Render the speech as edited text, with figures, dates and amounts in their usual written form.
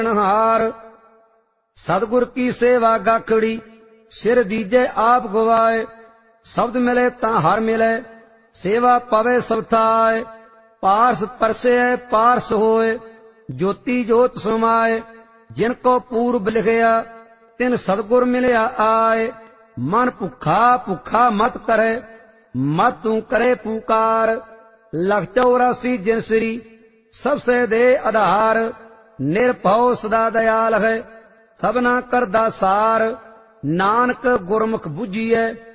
हार। सतगुर की सेवा गाखड़ी, सिर दीजे आप गवाए। शब्द मिले ता हर मिले, सेवा पवे सब थाए। पारस परसे पारस होए, ज्योति जोत समाए। जिनको पूर्व लिखया, तिन सतगुर मिलया आए। मन भुखा भुखा मत करे, मत तू करे पुकार। लख 84 जिनसरी, सबसे दे आधार। निरभव सदा दयाल है, सबना करदा सार। नानक गुरमुख बुझिए,